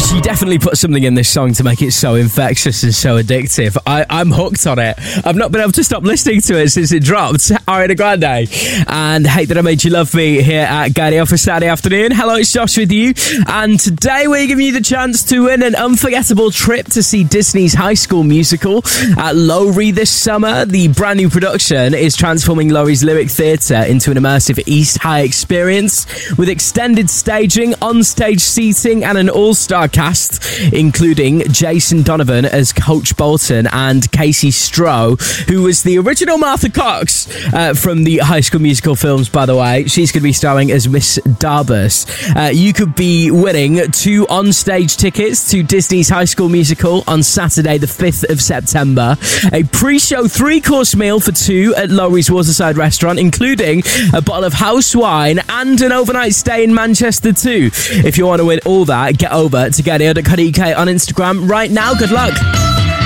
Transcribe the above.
She definitely put something in this song to make it so infectious and so addictive. I'm hooked on it. I've not been able to stop listening to it since it dropped. Ariana Grande and Hate That I Made You Love Me here at Gadio for Saturday afternoon. Hello, it's Josh with you. And today we're giving you the chance to win an unforgettable trip to see Disney's High School Musical at Lowry this summer. The brand new production is transforming Lowry's Lyric Theatre into an immersive East High experience with extended staging, on-stage seating and an all-star cast, including Jason Donovan as Coach Bolton and Casey Stroh, who was the original Martha Cox from the High School Musical films, by the way. She's going to be starring as Miss Darbus. You could be winning 2 on-stage tickets to Disney's High School Musical on Saturday, the 5th of September, a pre-show 3-course meal for 2 at Lowry's Waterside Restaurant, including a bottle of house wine and an overnight stay in Manchester too. If you want to win all that, get over to gadio.co.uk on Instagram right now. Good luck.